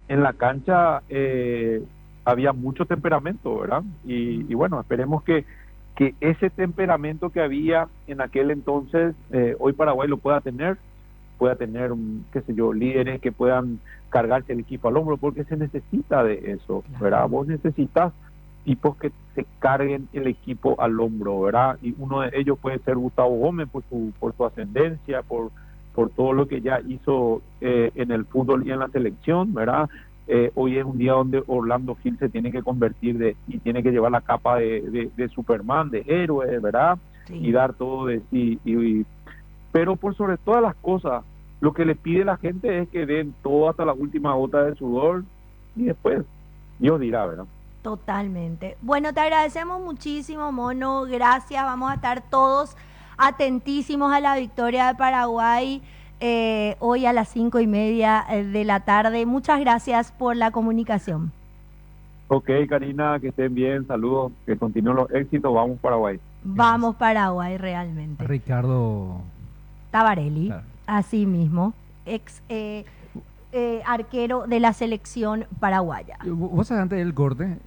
en la cancha había mucho temperamento, ¿verdad? Y bueno, esperemos que ese temperamento que había en aquel entonces, hoy Paraguay lo pueda tener, qué sé yo, líderes que puedan cargarse el equipo al hombro, porque se necesita de eso, ¿verdad? Vos necesitas tipos que se carguen el equipo al hombro, ¿verdad? Y uno de ellos puede ser Gustavo Gómez por su ascendencia, por todo lo que ya hizo en el fútbol y en la selección, ¿verdad? Hoy es un día donde Orlando Gil se tiene que convertir y tiene que llevar la capa de Superman, de héroe, ¿verdad? Sí. Y dar todo de sí. Pero por sobre todas las cosas, lo que le pide la gente es que den todo hasta la última gota de sudor y después Dios dirá, ¿verdad? Totalmente. Bueno, te agradecemos muchísimo, Mono. Gracias. Vamos a estar todos atentísimos a la victoria de Paraguay hoy a las 5:30 de la tarde. Muchas gracias por la comunicación. Ok, Karina, que estén bien. Saludos, que continúen los éxitos. Vamos Paraguay. Vamos Paraguay, realmente. Ricardo Tabarelli, claro. Así mismo, ex arquero de la selección paraguaya. Vos sabés, antes del corte,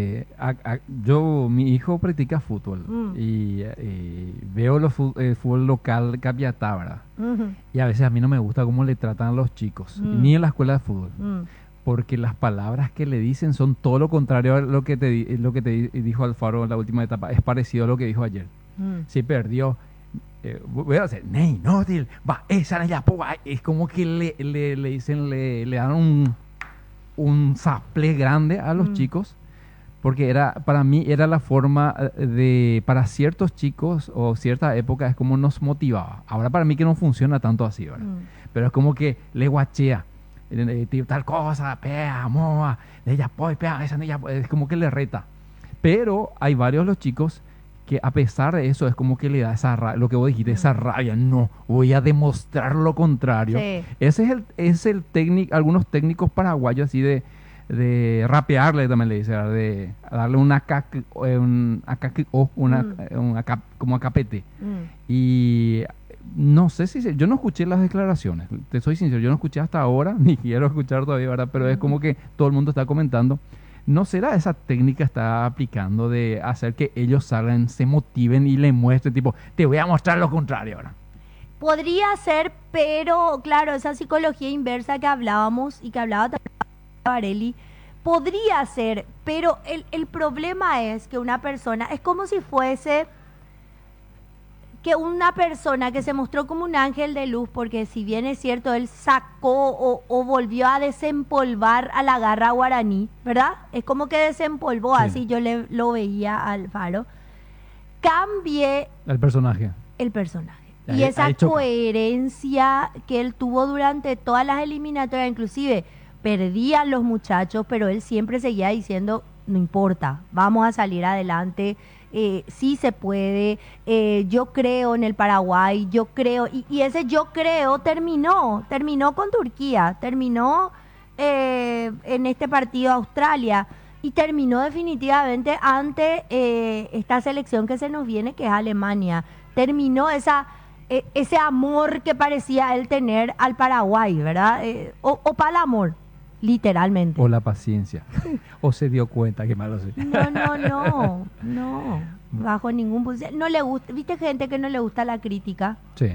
mi hijo practica fútbol y veo el fútbol local Capiatá, ¿verdad? Y a veces a mí no me gusta cómo le tratan a los chicos, ni en la escuela de fútbol, porque las palabras que le dicen son todo lo contrario a lo que te dijo Alfaro en la última etapa. Es parecido a lo que dijo ayer. Si perdió, voy a hacer Ney, no, va, esa ya, es como que le dicen, le dan un saplé grande a los chicos, porque para mí era la forma para ciertos chicos o cierta época es como nos motivaba. Ahora para mí que no funciona tanto así, ¿verdad? Pero es como que le guachea, tal cosa, pea, moa, ella pea, esa niña, es como que le reta. Pero hay varios los chicos que a pesar de eso es como que le da esa rabia, lo que vos dijiste, esa rabia, no, voy a demostrar lo contrario. Sí. Ese es el técnico, algunos técnicos paraguayos así de rapearle también le dice, de darle como acapete. Y no sé yo no escuché las declaraciones, te soy sincero, yo no escuché hasta ahora, ni quiero escuchar todavía, ¿verdad? Pero es como que todo el mundo está comentando. ¿No será esa técnica está aplicando de hacer que ellos salgan, se motiven y le muestren, tipo, te voy a mostrar lo contrario ahora? Podría ser, pero claro, esa psicología inversa que hablábamos y que hablaba también Varelli, podría ser, pero el problema es que una persona, es como si fuese que una persona que se mostró como un ángel de luz, porque si bien es cierto, él sacó o volvió a desempolvar a la garra guaraní, ¿verdad? Es como que desempolvó, sí. Así yo lo veía al Faro. Cambie el personaje. Y esa coherencia que él tuvo durante todas las eliminatorias, inclusive perdían los muchachos, pero él siempre seguía diciendo, no importa, vamos a salir adelante. Sí se puede, yo creo en el Paraguay, yo creo, y ese yo creo terminó con Turquía, terminó en este partido Australia y terminó definitivamente ante esta selección que se nos viene, que es Alemania. Terminó ese amor que parecía él tener al Paraguay, ¿verdad? O para el amor. Literalmente. O la paciencia. O se dio cuenta que malo soy. No. Bajo ningún punto. No le gusta. ¿Viste gente que no le gusta la crítica? Sí.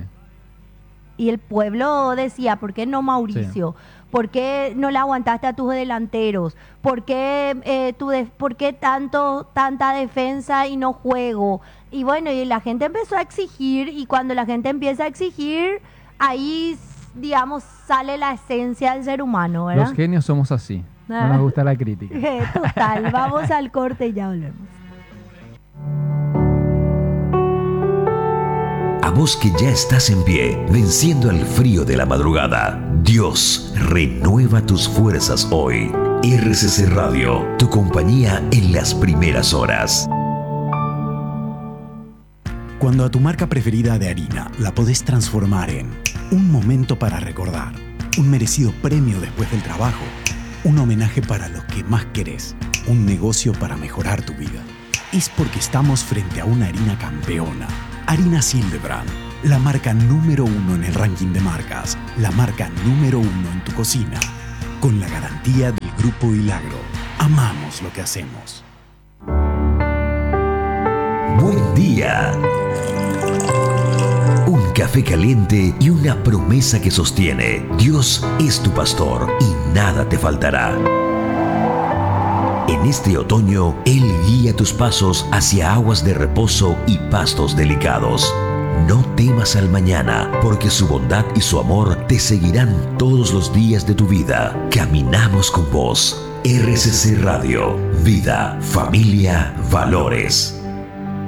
Y el pueblo decía, ¿por qué no Mauricio? Sí. ¿Por qué no le aguantaste a tus delanteros? ¿Por qué, ¿por qué tanta defensa y no juego? Y bueno, y la gente empezó a exigir, y cuando la gente empieza a exigir, ahí digamos, sale la esencia del ser humano, ¿verdad? Los genios somos así. No nos gusta la crítica. Total, vamos al corte y ya volvemos. A vos que ya estás en pie, venciendo el frío de la madrugada, Dios renueva tus fuerzas hoy. RCC Radio, tu compañía en las primeras horas. Cuando a tu marca preferida de harina la podés transformar en un momento para recordar, un merecido premio después del trabajo, un homenaje para los que más querés, un negocio para mejorar tu vida, es porque estamos frente a una harina campeona. Harina Hildebrand, la marca número 1 en el ranking de marcas, la marca número 1 en tu cocina. con la garantía del Grupo Hilagro. Amamos lo que hacemos. Buen día. Un café caliente y una promesa que sostiene. Dios es tu pastor y nada te faltará. En este otoño, Él guía tus pasos hacia aguas de reposo y pastos delicados. No temas al mañana, porque su bondad y su amor te seguirán todos los días de tu vida. Caminamos con vos. RCC Radio. Vida, familia, valores.